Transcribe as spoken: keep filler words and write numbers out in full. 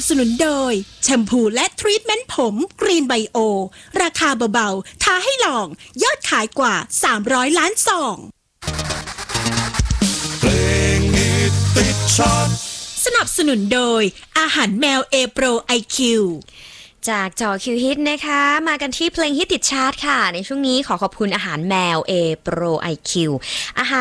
สนุนโดยแชมพูและทรีทเมนต์ผมกรีนไบโอราคาเบาๆท้าให้ลองยอดขายกว่าสามร้อยล้านซองเพลงฮิตติดชาร์ตสนับสนุนโดยอาหารแมวเอโปรไอคิวจากจอคิวฮิตนะคะมากันที่เพลงฮิตติดชาร์ตค่ะในช่วงนี้ขอขอบคุณอาหารแมว A Pro ไอ คิว อาหาร